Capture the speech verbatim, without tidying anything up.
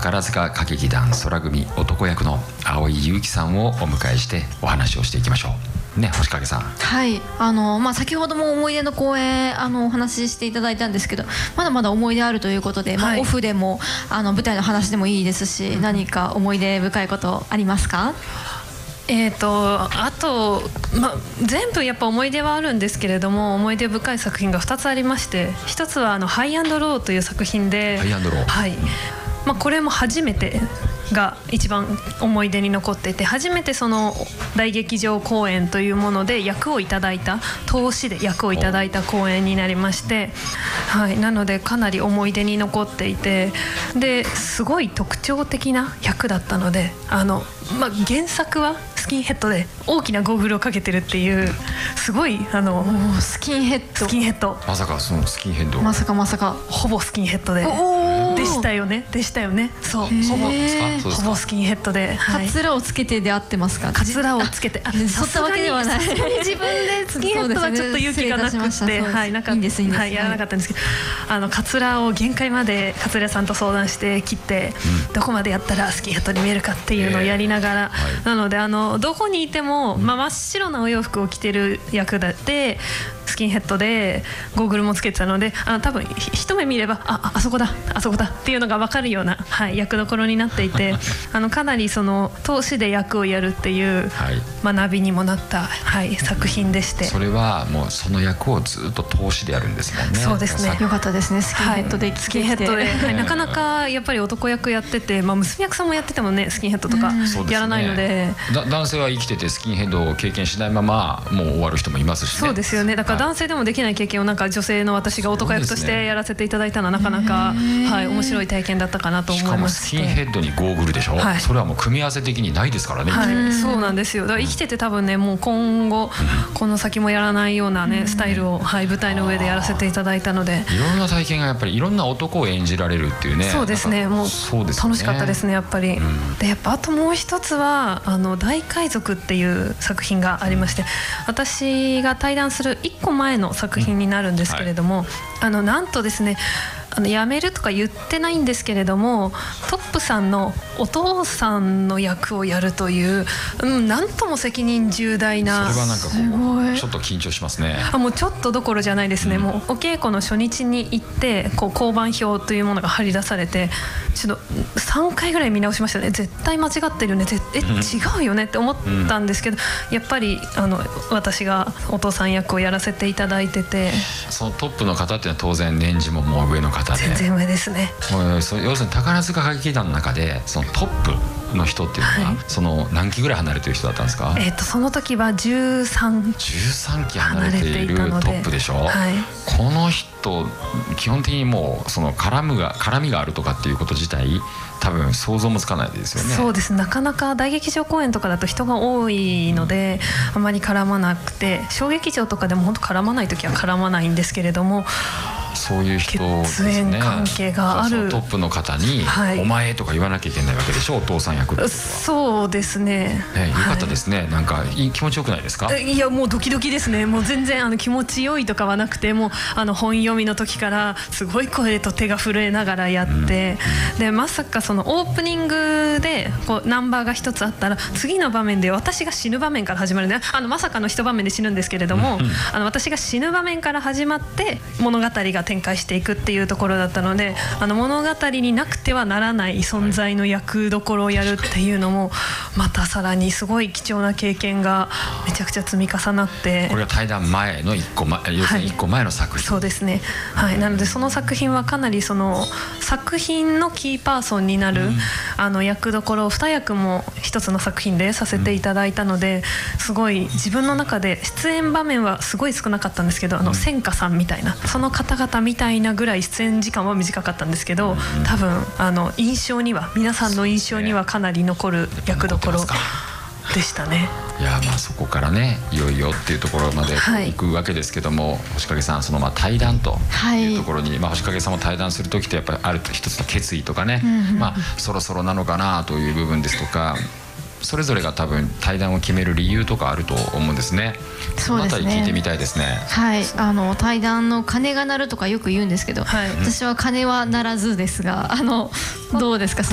宝塚歌劇団空組男役の蒼井優樹さんをお迎えしてお話をしていきましょうね。星影さん、 はいあの、まあ、先ほども思い出の公演あのお話ししていただいたんですけど、まだまだ思い出あるということで、まあ、 はい、 オフでもあの舞台の話でもいいですし、うん、何か思い出深いことありますか？ えーとあと、ま、全部やっぱ思い出はあるんですけれども、思い出深い作品がふたつありまして、ひとつはあのハイアンドローという作品で、 ハイアンドロー、 はい、まあ、これも初めてが一番思い出に残っていて、初めてその大劇場公演というもので役をいただいた、投資で役をいただいた公演になりまして、はい、なのでかなり思い出に残っていて、ですごい特徴的な役だったので、あの、まあ、原作はスキンヘッドで大きなゴーグルをかけてるっていう、すごいあのスキンヘッドスキンヘッドまさかそのスキンヘッドまさかまさかほぼスキンヘッドででしたよねでしたよねそうほぼですか？そうですか？ ほぼスキンヘッドで、 はい、カツラをつけてで合ってますか？ カツラをつけて、あ、 そったわけではない。 さすがに自分でスキンヘッドはちょっと勇気がなくって、はい、なんかいいんですいいんです、 はい、やらなかったんですけど、あのカツラを限界までカツラさんと相談して切って、うん、どこまでやったらスキンヘッドに見えるかっていうのをやりながら、はい、なのであのどこにいても、まあ、真っ白なお洋服を着てる役だってスキンヘッドでゴーグルもつけてたので、あの多分一目見れば あ, あそこだあそこだっていうのが分かるような、はい、役どころになっていてあのかなりその投資で役をやるっていう学びにもなった、はい、作品でして、 それはもうその役をずっと投資でやるんですもんね。 そうですね、 よかったですね。スキンヘッドで、はい、 スキンヘッドで、はい、なかなかやっぱり男役やってて、まあ、娘役さんもやっててもねスキンヘッドとかやらないので、 ね、だ男性は生きててスキンヘッドを経験しないままもう終わる人もいますしね。 そうですよね。だから男性でもできない経験をなんか女性の私が男役としてやらせていただいたのはなかなか、はい、面白い体験だったかなと思いまして。 しかもスキンヘッドにゴーグルでしょ、はい、それはもう組み合わせ的にないですからね、 はい、そうなんですよ。だから生きてて多分ねもう今後、うん、この先もやらないようなねスタイルを、はい、舞台の上でやらせていただいたので、 いろんな体験がやっぱりいろんな男を演じられるっていうね。 そうですね、もうそうですね、 楽しかったですねやっぱり、うん、でやっぱあともう一つはあの大海賊っていう作品がありまして、私が対談するいっこまえの作品になるんですけれども、うん、はい、あのなんとですね、あの辞めるとか言ってないんですけれども、トップさんのお父さんの役をやるという、うん、なんとも責任重大な。 それはなんかこうちょっと緊張しますね。 あもうちょっとどころじゃないですね、うん、もうお稽古の初日に行ってこう交番表というものが張り出されて、ちょっとさんかいぐらい見直しましたね。絶対間違ってるよね、え、うん、違うよねって思ったんですけど、うん、やっぱりあの私がお父さん役をやらせていただいてて、 そのトップの方っていうのは当然年次ももう上の方で、 全然上ですね。 もうそ要するに宝塚歌劇団の中でそのトップの人っていうのは、はい、その何期ぐらい離れてる人だったんですか？ えー、とその時はじゅうさんじゅうさんき離れているトップでしょ、 はい、 この人基本的にもうその絡むが絡みがあるとかっていうこと自体多分想像もつかないですよね。 そうです、なかなか大劇場公演とかだと人が多いのであまり絡まなくて、小劇場とかでも本当絡まない時は絡まないんですけれども、 そういう人ですね。 血縁関係があるトップの方に、はい、お前とか言わなきゃいけないわけでしょ、お父さん役ってことは。 そうですね、 ね、よかったですね、はい、なんかいい気持ちよくないですか？ いやもうドキドキですね。もう全然あの気持ちよいとかはなくて、もうあの本読みの時からすごい声と手が震えながらやって、うん、でまさかそのオープニングでこうナンバーが一つあったら次の場面で私が死ぬ場面から始まるね。あのまさかの一場面で死ぬんですけれども、うん、あの私が死ぬ場面から始まって物語が展開していくっていうところだったので、あの物語になくてはならない存在の役どころをやるっていうのもまたさらにすごい貴重な経験がめちゃくちゃ積み重なって、 これは対談前のいっこまえ、要するにいっこまえの作品、 そうですね、はい、なのでその作品はかなりその作品のキーパーソンになる、うん、あの役どころをに役も一つの作品でさせていただいたので、すごい自分の中で出演場面はすごい少なかったんですけど、あの千華さんみたいなその方々みたいなぐらい出演時間は短かったんですけど、多分あの印象には皆さんの印象にはかなり残る役どころでしたね。 いやまあそこからねいよいよっていうところまで行くわけですけども、はい、星影さんそのまあ対談というところに、はい、まあ、星影さんも対談する時ってやっぱりある一つの決意とかね、うんうん、まあそろそろなのかなという部分ですとか、それぞれが多分対談を決める理由とかあると思うんですね。そのあたり聞いてみたいですね。 はい、あの対談の鐘が鳴るとかよく言うんですけど、はい、私は鐘は鳴らずですが、あのどうですか？